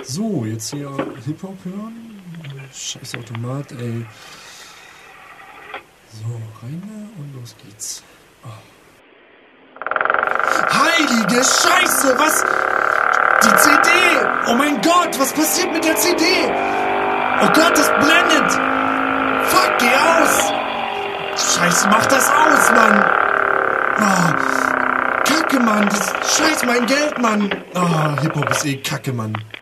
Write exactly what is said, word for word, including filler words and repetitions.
So, jetzt hier Hip-Hop hören. Scheiß Automat, ey. So, rein und los geht's. Oh. Heilige Scheiße, was? Die C D! Oh mein Gott, was passiert mit der C D? Oh Gott, das blendet! Fuck, geh aus! Scheiße, mach das aus, Mann! Oh, Kacke, Mann! Das, scheiß mein Geld, Mann! Oh, Hip-Hop ist eh Kacke, Mann.